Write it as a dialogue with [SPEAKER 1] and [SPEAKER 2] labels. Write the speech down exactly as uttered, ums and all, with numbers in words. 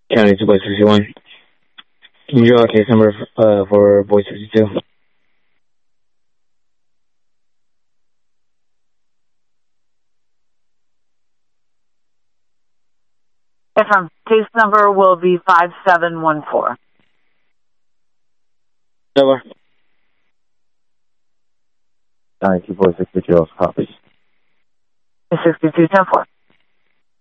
[SPEAKER 1] County two, Voice sixty-one. Can you draw a case number uh, for Voice fifty-two?
[SPEAKER 2] Yes, ma'am. Case number will be five seven one four.
[SPEAKER 1] Over.
[SPEAKER 3] County two, Voice sixty-two, copy.
[SPEAKER 2] sixty-two ten four.